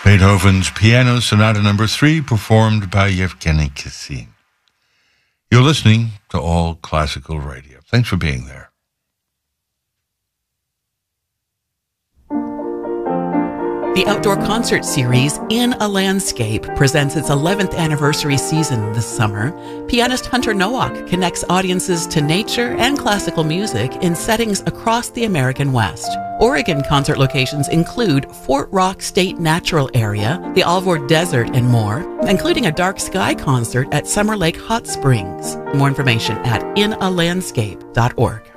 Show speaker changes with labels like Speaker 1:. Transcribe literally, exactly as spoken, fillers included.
Speaker 1: Beethoven's Piano Sonata Number Three, performed by Yevgeny Kissin. You're listening to All Classical Radio. Thanks for being there.
Speaker 2: The outdoor concert series In a Landscape presents its eleventh anniversary season this summer. Pianist Hunter Nowak connects audiences to nature and classical music in settings across the American West. Oregon concert locations include Fort Rock State Natural Area, the Alvord Desert, and more, including a dark sky concert at Summer Lake Hot Springs. More information at in a landscape dot org.